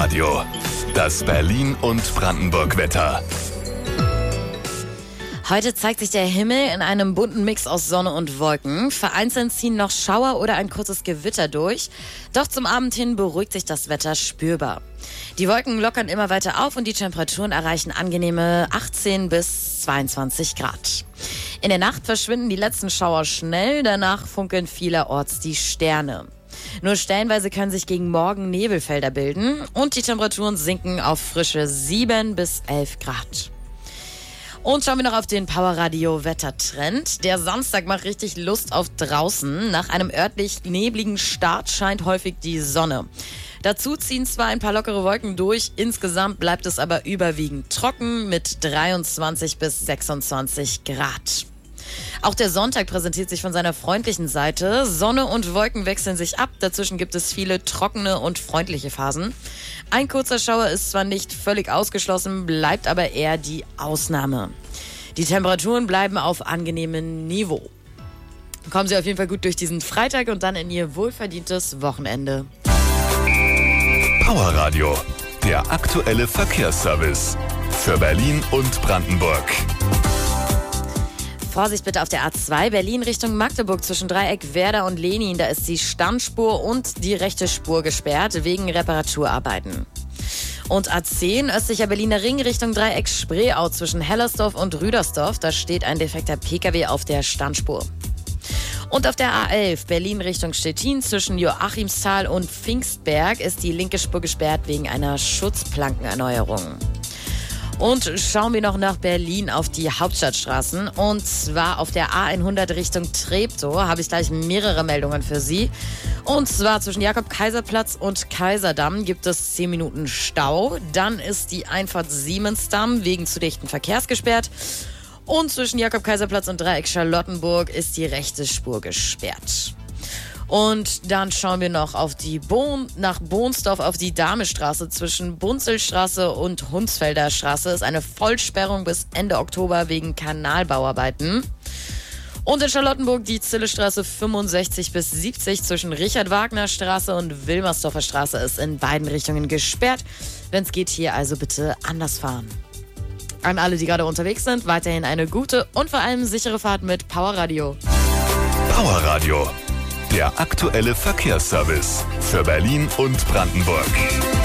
Powerradio. Das Berlin- und Brandenburg-Wetter. Heute zeigt sich der Himmel in einem bunten Mix aus Sonne und Wolken. Vereinzelt ziehen noch Schauer oder ein kurzes Gewitter durch. Doch zum Abend hin beruhigt sich das Wetter spürbar. Die Wolken lockern immer weiter auf und die Temperaturen erreichen angenehme 18 bis 22 Grad. In der Nacht verschwinden die letzten Schauer schnell, danach funkeln vielerorts die Sterne. Nur stellenweise können sich gegen Morgen Nebelfelder bilden und die Temperaturen sinken auf frische 7 bis 11 Grad. Und schauen wir noch auf den Powerradio-Wettertrend. Der Samstag macht richtig Lust auf draußen. Nach einem örtlich nebligen Start scheint häufig die Sonne. Dazu ziehen zwar ein paar lockere Wolken durch, insgesamt bleibt es aber überwiegend trocken mit 23 bis 26 Grad. Auch der Sonntag präsentiert sich von seiner freundlichen Seite. Sonne und Wolken wechseln sich ab. Dazwischen gibt es viele trockene und freundliche Phasen. Ein kurzer Schauer ist zwar nicht völlig ausgeschlossen, bleibt aber eher die Ausnahme. Die Temperaturen bleiben auf angenehmem Niveau. Kommen Sie auf jeden Fall gut durch diesen Freitag und dann in Ihr wohlverdientes Wochenende. Powerradio, der aktuelle Verkehrsservice für Berlin und Brandenburg. Vorsicht bitte auf der A2 Berlin Richtung Magdeburg zwischen Dreieck Werder und Lenin. Da ist die Standspur und die rechte Spur gesperrt wegen Reparaturarbeiten. Und A10 östlicher Berliner Ring Richtung Dreieck Spreeau zwischen Hellersdorf und Rüdersdorf. Da steht ein defekter Pkw auf der Standspur. Und auf der A11 Berlin Richtung Stettin zwischen Joachimsthal und Pfingstberg ist die linke Spur gesperrt wegen einer Schutzplankenerneuerung. Und schauen wir noch nach Berlin auf die Hauptstadtstraßen. Und zwar auf der A100 Richtung Treptow habe ich gleich mehrere Meldungen für Sie. Und zwar zwischen Jakob-Kaiser-Platz und Kaiserdamm gibt es 10 Minuten Stau. Dann ist die Einfahrt Siemensdamm wegen zu dichten Verkehrs gesperrt. Und zwischen Jakob-Kaiser-Platz und Dreieck Charlottenburg ist die rechte Spur gesperrt. Und dann schauen wir noch auf nach Bohnsdorf auf die Damestraße. Zwischen Bunzelstraße und Hunsfelder Straße ist eine Vollsperrung bis Ende Oktober wegen Kanalbauarbeiten. Und in Charlottenburg die Zillestraße 65 bis 70 zwischen Richard-Wagner-Straße und Wilmersdorfer Straße ist in beiden Richtungen gesperrt. Wenn es geht, hier also bitte anders fahren. An alle, die gerade unterwegs sind, weiterhin eine gute und vor allem sichere Fahrt mit Powerradio. Powerradio, der aktuelle Verkehrsservice für Berlin und Brandenburg.